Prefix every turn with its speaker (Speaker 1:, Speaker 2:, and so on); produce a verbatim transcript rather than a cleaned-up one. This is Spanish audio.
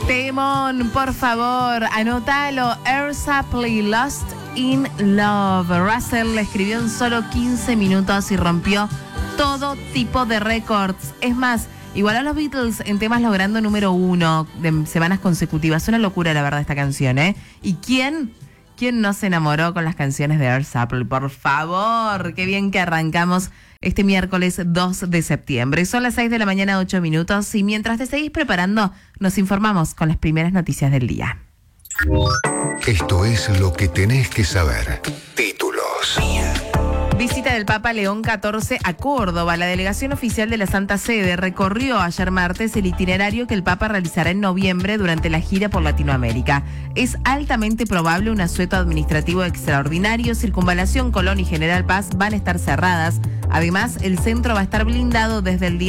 Speaker 1: Temón, por favor, anótalo. Air Supply, Lost in Love. Russell le escribió en solo quince minutos y rompió todo tipo de récords. Es más, igualó a los Beatles en temas logrando número uno de semanas consecutivas. Una locura, la verdad, esta canción, ¿eh? ¿Y quién? ¿Quién no se enamoró con las canciones de Air Supply? Por favor, qué bien que arrancamos este miércoles dos de septiembre. Son las seis de la mañana, ocho minutos, y mientras te seguís preparando, nos informamos con las primeras noticias del día.
Speaker 2: Esto es lo que tenés que saber. Títulos.
Speaker 1: Visita del Papa León catorce a Córdoba. La delegación oficial de la Santa Sede recorrió ayer martes el itinerario que el Papa realizará en noviembre durante la gira por Latinoamérica. Es altamente probable un asueto administrativo extraordinario. Circunvalación, Colón y General Paz van a estar cerradas. Además, el centro va a estar blindado desde el día